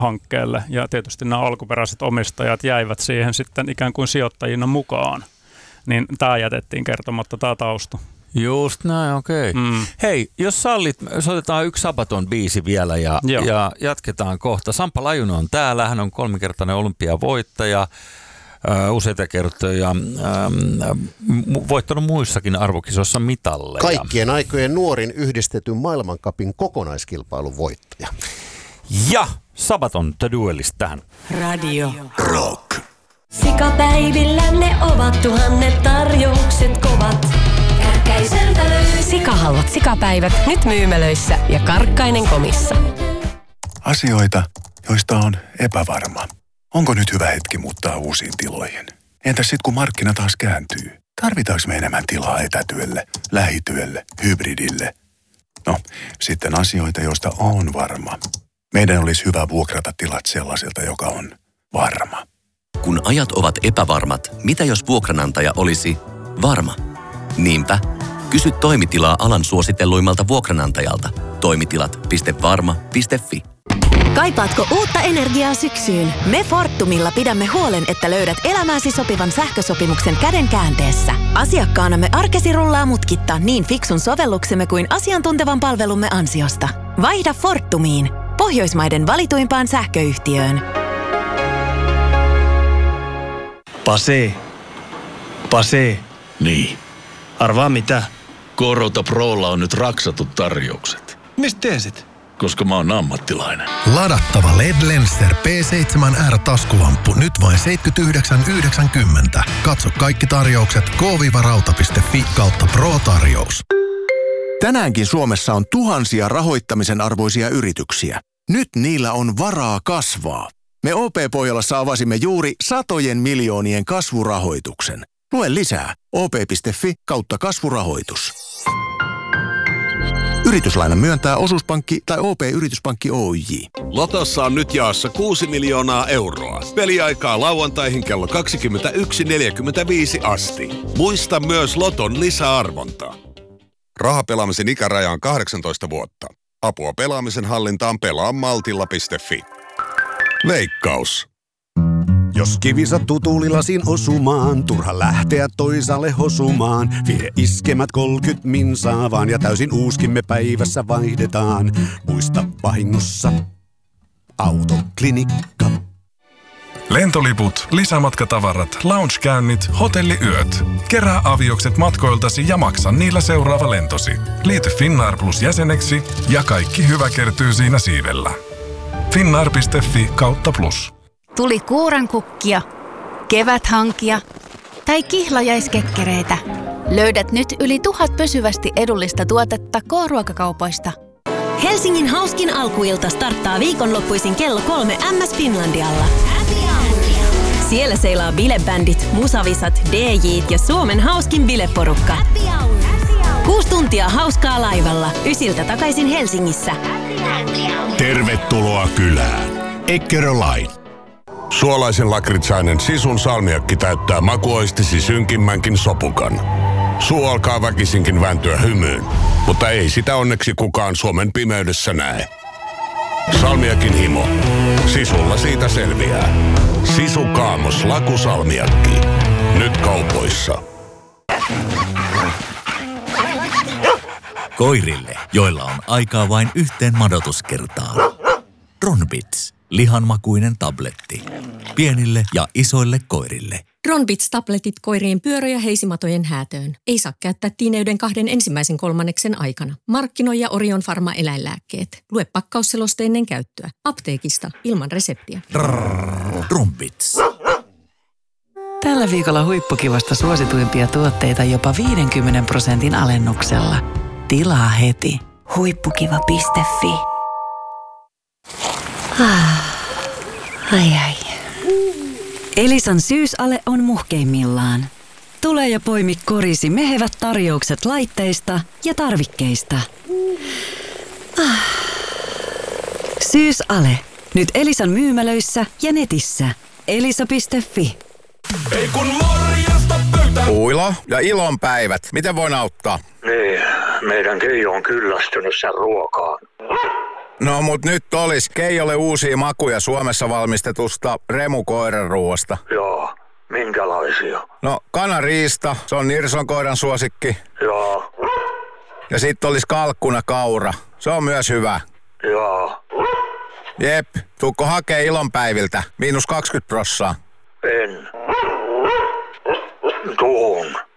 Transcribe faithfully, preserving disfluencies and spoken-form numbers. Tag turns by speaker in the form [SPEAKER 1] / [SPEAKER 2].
[SPEAKER 1] hankkeelle. Ja tietysti nämä alkuperäiset omistajat jäivät siihen sitten ikään kuin sijoittajina mukaan. Niin tämä jätettiin kertomatta, tämä tausta.
[SPEAKER 2] Just näin, okei. Okay. Mm. Hei, jos sallit, soitetaan yksi Sabaton biisi vielä ja, ja jatketaan kohta. Sampa Lajunen on täällä, hän on kolmikertainen olympiavoittaja, äh, useita kertoja, äh, voittanut muissakin arvokisoissa mitalleja.
[SPEAKER 3] Kaikkien aikojen nuorin yhdistetyn maailmancupin kokonaiskilpailun voittaja.
[SPEAKER 2] Ja Sabaton The Duelist tähän.
[SPEAKER 4] Radio Rock. Sikapäivillä ne ovat tuhannet tarjoukset kovat. Kärkäiseltä löytyy. Sikahalvat sikapäivät nyt myymälöissä ja Karkkainen komissa.
[SPEAKER 5] Asioita, joista on epävarma. Onko nyt hyvä hetki muuttaa uusiin tiloihin? Entäs sitten kun markkina taas kääntyy? Tarvitaanko me enemmän tilaa etätyölle, lähityölle, hybridille? No, sitten asioita, joista on varma. Meidän olisi hyvä vuokrata tilat sellaiselta, joka on varma.
[SPEAKER 6] Kun ajat ovat epävarmat, mitä jos vuokranantaja olisi varma? Niinpä, kysy toimitilaa alan suositelluimmalta vuokranantajalta. Toimitilat piste varma piste fi.
[SPEAKER 7] Kaipaatko uutta energiaa syksyyn? Me Fortumilla pidämme huolen, että löydät elämääsi sopivan sähkösopimuksen käden käänteessä. Asiakkaanamme arkesi rullaa mutkitta niin fiksun sovelluksemme kuin asiantuntevan palvelumme ansiosta. Vaihda Fortumiin, Pohjoismaiden valituimpaan sähköyhtiöön.
[SPEAKER 8] Pase. Pase.
[SPEAKER 9] Niin.
[SPEAKER 8] Arvaa mitä?
[SPEAKER 9] Korota Prolla on nyt raksatut tarjoukset.
[SPEAKER 8] Mistä tiesit?
[SPEAKER 9] Koska mä oon ammattilainen.
[SPEAKER 10] Ladattava L E D Lenser P seitsemän R-taskulamppu nyt vain seitsemänkymmentäyhdeksän yhdeksänkymmentä. Katso kaikki tarjoukset k rauta piste fi kautta Pro-tarjous.
[SPEAKER 11] Tänäänkin Suomessa on tuhansia rahoittamisen arvoisia yrityksiä. Nyt niillä on varaa kasvaa. Me O P-Pohjolassa avasimme juuri satojen miljoonien kasvurahoituksen. Lue lisää o p piste fi kautta kasvurahoitus. Yrityslaina myöntää osuuspankki tai O P-yrityspankki Oyj.
[SPEAKER 12] Lotossa on nyt jaossa kuusi miljoonaa euroa. Peliaikaa lauantaihin kello kaksikymmentäyksi neljäkymmentäviisi asti. Muista myös Loton lisäarvonta. Rahapelaamisen ikäraja on kahdeksantoista vuotta. Apua pelaamisen hallintaan pelaa maltilla piste fi. Veikkaus.
[SPEAKER 13] Jos kivi sattuu tuulilasin osumaan, turha lähteä toisaalle hosumaan. Vie iskemät kolkyt minsaa vaan ja täysin uuskimme päivässä vaihdetaan. Muista vahingossa Autoklinikka.
[SPEAKER 14] Lentoliput, lisämatkatavarat, loungekäynnit, hotelliyöt. Kerää aviokset matkoiltasi ja maksa niillä seuraava lentosi. Liity Finnair Plus jäseneksi ja kaikki hyvä kertyy siinä siivellä. Finnair piste fi kautta plus.
[SPEAKER 15] Tuli kuurankukkia, keväthankia tai kihlajaiskekkereitä. Löydät nyt yli tuhat pysyvästi edullista tuotetta K-ruokakaupoista.
[SPEAKER 7] Helsingin hauskin alkuilta starttaa viikonloppuisin kello kolme M S Finlandialla. Siellä seilaa bilebändit, musavisat, D J:t ja Suomen hauskin bileporukka. Kuusi tuntia hauskaa laivalla, ysiltä takaisin Helsingissä.
[SPEAKER 16] Tervetuloa kylään. Eckerölain.
[SPEAKER 12] Suolaisen lakritsainen Sisun salmiakki täyttää makuoistisi synkimmänkin sopukan. Suu alkaa väkisinkin vääntyä hymyyn, mutta ei sitä onneksi kukaan Suomen pimeydessä näe. Salmiakin himo. Sisulla siitä selviää. Sisu Kaamos lakusalmiakki. Nyt kaupoissa.
[SPEAKER 17] Koirille, joilla on aikaa vain yhteen madotuskertaan. Ronbits. Lihanmakuinen tabletti. Pienille ja isoille koirille.
[SPEAKER 18] Ronbits-tabletit koirien pyörö- ja heisimatojen häätöön. Ei saa käyttää tiineyden kahden ensimmäisen kolmanneksen aikana. Markkinoi Orion Pharma eläinlääkkeet. Lue pakkausseloste ennen käyttöä. Apteekista ilman reseptiä.
[SPEAKER 17] Ronbits.
[SPEAKER 19] Tällä viikolla huippukivasta suosituimpia tuotteita jopa viidenkymmenen prosentin alennuksella. Tilaa heti.
[SPEAKER 7] Huippukiva piste fi. Ah, ai ai. Elisan syysale on muhkeimmillaan. Tule ja poimi korisi mehevät tarjoukset laitteista ja tarvikkeista. Ah. Syysale. Nyt Elisan myymälöissä ja netissä. elisa piste fi.
[SPEAKER 20] Ei kun morjesta pöytään.
[SPEAKER 6] Uilo ja ilonpäivät. Miten voin auttaa?
[SPEAKER 2] Niin, meidän Keijo on kyllästynyt sen ruokaan.
[SPEAKER 21] No mut nyt olis Keijolle uusia makuja Suomessa valmistetusta Remu koiranruuasta.
[SPEAKER 22] Joo, minkälaisia?
[SPEAKER 21] No kanariista, se on Nirson koiran suosikki.
[SPEAKER 22] Joo.
[SPEAKER 21] Ja sit olis kalkkuna kaura, se on myös hyvä.
[SPEAKER 22] Joo.
[SPEAKER 21] Jep, tuukko hakee ilonpäiviltä, miinus kaksikymmentä prossaa?
[SPEAKER 22] En. Tuun.